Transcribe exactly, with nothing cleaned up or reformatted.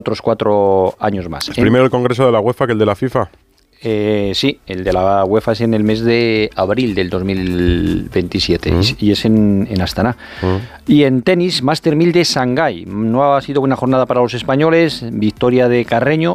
otros cuatro años más. ¿Es primero el congreso de la UEFA que el de la FIFA? Eh, sí, el de la UEFA es en el mes de abril del dos mil veintisiete mm. y es en, en Astana. Mm. Y en tenis, Master mil de Shanghái. No ha sido buena jornada para los españoles, victoria de Carreño